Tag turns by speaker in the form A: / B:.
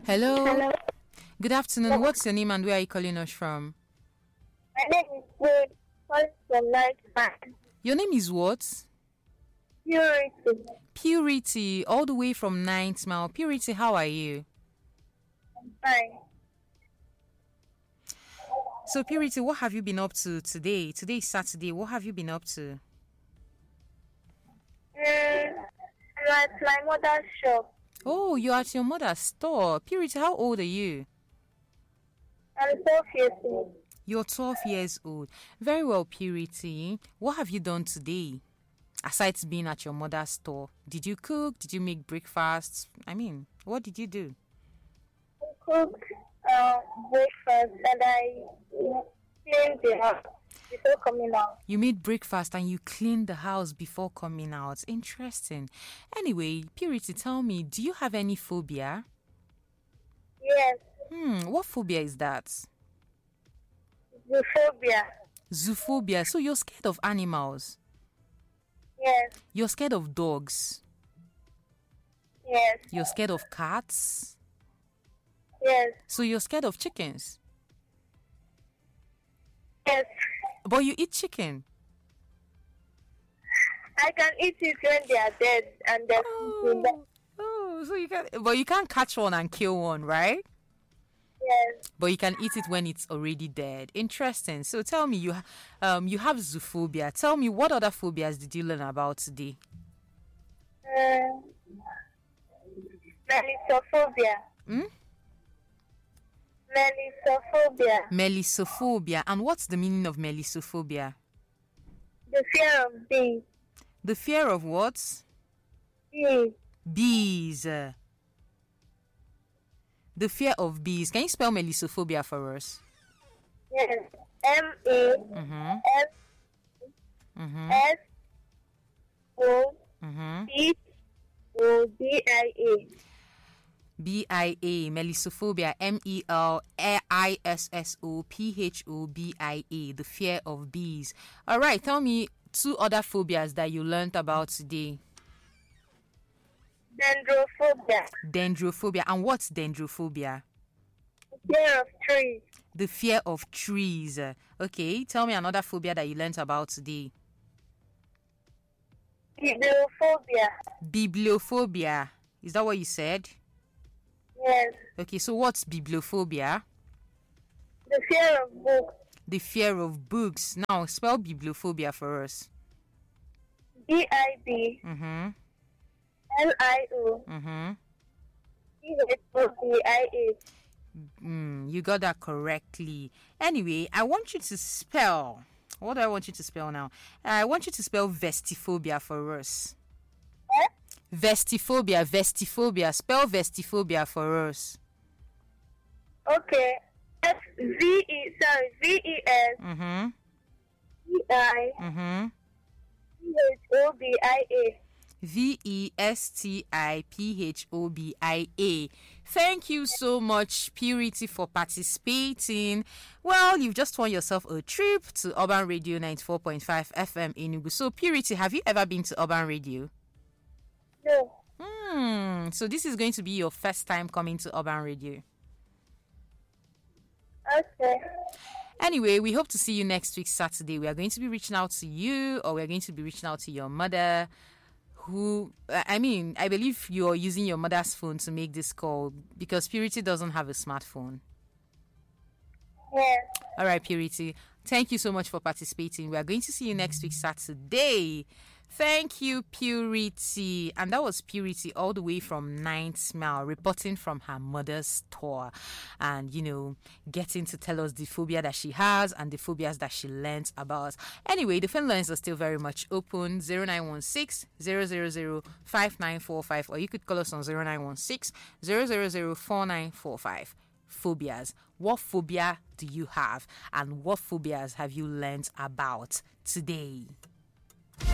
A: Hello.
B: Hello.
A: Good afternoon. What's your name and where are you calling us from?
B: My name is Good. Calling from Night Man.
A: Your name is what?
B: Purity.
A: Purity, all the way from 9th Mile. Purity, how are you?
B: I'm fine.
A: So, Purity, what have you been up to today? Today is Saturday. What have you been up to?
B: I'm at my mother's shop.
A: Oh, you're at your mother's store. Purity, how old are you?
B: I'm 12 years old.
A: You're 12 years old. Very well, Purity. What have you done today? Aside being at your mother's store, did you cook? Did you make breakfast? What did you do?
B: I cooked breakfast and I cleaned the house before coming out.
A: You made breakfast and you cleaned the house before coming out. Interesting. Anyway, Purity, tell me, do you have any phobia?
B: Yes,
A: What phobia is that?
B: the phobia.
A: Zoophobia. So you're scared of animals.
B: Yes,
A: You're scared of dogs.
B: yes,
A: You're scared of cats.
B: yes,
A: So you're scared of chickens.
B: yes.
A: But you eat chicken.
B: I can eat it when they are dead and they're
A: So you can't catch one and kill one, right?
B: Yes,
A: But you can eat it when it's already dead. Interesting. So tell me, you have zoophobia. Tell me, what other phobias did you learn about today?
B: melissophobia. Melissophobia.
A: Melissophobia. And what's the meaning of melissophobia?
B: The fear of bees.
A: The fear of what?
B: Bees.
A: Bees. The fear of bees. Can you spell melissophobia for us?
B: Yes. M-E-L-S-O-P-H-O-B-I-A.
A: BIA, melissophobia, MELISSOPHOBIA, the fear of bees. All right, tell me two other phobias that you learned about today.
B: Dendrophobia.
A: Dendrophobia. And what's dendrophobia?
B: Fear of trees.
A: The fear of trees. Okay, tell me another phobia that you learned about today.
B: Bibliophobia.
A: Bibliophobia. Is that what you said?
B: Yes.
A: Okay, so what's bibliophobia?
B: The fear of books.
A: The fear of books. Now, spell bibliophobia for us.
B: B-I-B. L-I-O. C-H-O-B-I-A.
A: You got that correctly. Anyway, I want you to spell. What do I want you to spell now? I want you to spell vestiphobia for us.
B: What?
A: Vestiphobia. Spell vestiphobia for us.
B: Okay. V-E-S. V-I. C-H-O-B-I-A.
A: VESTIPHOBIA. Thank you so much, Purity, for participating. Well, you've just won yourself a trip to Urban Radio 94.5 FM Enugu. So, Purity, have you ever been to Urban Radio?
B: No.
A: So this is going to be your first time coming to Urban Radio.
B: Okay.
A: Anyway, we hope to see you next week, Saturday. We are going to be reaching out to you, or we are going to be reaching out to your mother, I believe you're using your mother's phone to make this call because Purity doesn't have a smartphone.
B: Yes.
A: All right, Purity. Thank you so much for participating. We are going to see you next week, Saturday. Thank you, Purity. And that was Purity all the way from 9th Mile, reporting from her mother's store and, getting to tell us the phobia that she has and the phobias that she learns about. Anyway, the phone lines are still very much open, 0916 000 5945, or you could call us on 0916 000 4945. Phobias. What phobia do you have and what phobias have you learned about today?